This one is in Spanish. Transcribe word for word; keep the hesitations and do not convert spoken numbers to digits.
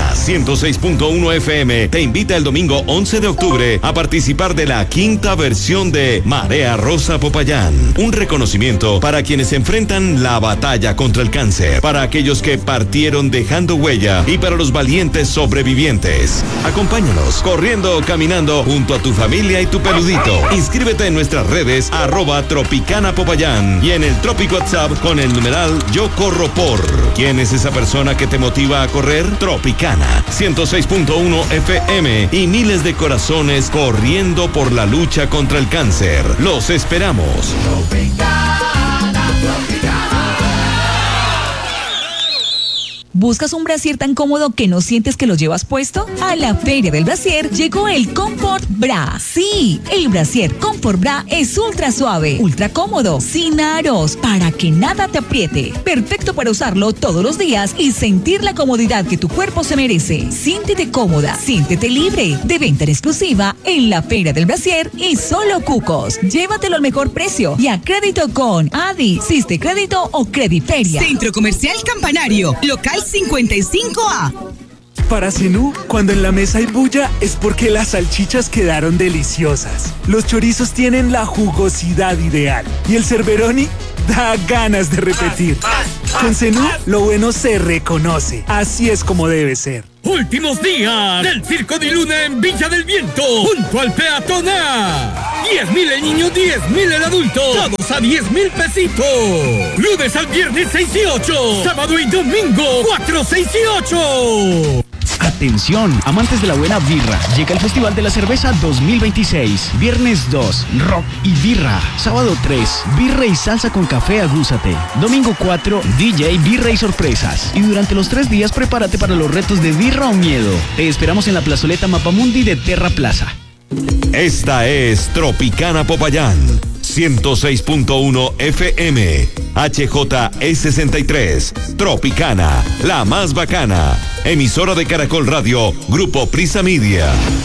La ciento seis punto uno F M te invita el domingo once de octubre a participar de la quinta versión de Marea Rosa Popayán. Un reconocimiento para quienes enfrentan la batalla contra el cáncer, para aquellos que partieron dejando huella y para los valientes sobrevivientes. Acompáñanos corriendo o caminando junto a tu familia y tu peludito. Inscríbete en nuestras redes arroba Tropicana Popayán y en el Tropic WhatsApp con el numeral Yo Corro Por. ¿Quién es esa persona que te motiva a correr? Tropicana ciento seis punto uno F M y miles de corazones corriendo por la lucha contra el cáncer. Los esperamos. Tropicana, Tropicana. ¿Buscas un brasier tan cómodo que no sientes que lo llevas puesto? A la Feria del Brasier llegó el Comfort Bra. Sí, el brasier Comfort Bra es ultra suave, ultra cómodo, sin aros, para que nada te apriete. Perfecto para usarlo todos los días y sentir la comodidad que tu cuerpo se merece. Siéntete cómoda, siéntete libre. De venta en exclusiva en la Feria del Brasier y solo Cucos. Llévatelo al mejor precio y a crédito con Adi, Siste Crédito o Crediferia. Centro Comercial Campanario, local cincuenta y cinco A. Para Zenú, cuando en la mesa hay bulla es porque las salchichas quedaron deliciosas. Los chorizos tienen la jugosidad ideal y el cerberoni da ganas de repetir. Con Zenú, lo bueno se reconoce. Así es como debe ser. Últimos días del Circo de Luna en Villa del Viento, junto al peatonal. diez mil el niño, diez mil el adulto. Todos a diez mil pesitos. Lunes al viernes seis y ocho. Sábado y domingo cuatro, seis y ocho. Atención, amantes de la buena birra. Llega el Festival de la Cerveza dos mil veintiséis. Viernes dos, rock y birra. Sábado tres, birra y salsa con café, agúzate. Domingo cuatro, D J, birra y sorpresas. Y durante los tres días prepárate para los retos de birra o miedo. Te esperamos en la plazoleta Mapamundi de Terra Plaza. Esta es Tropicana Popayán, ciento seis punto uno F M, H J E sesenta y tres, Tropicana, la más bacana, emisora de Caracol Radio, Grupo Prisa Media.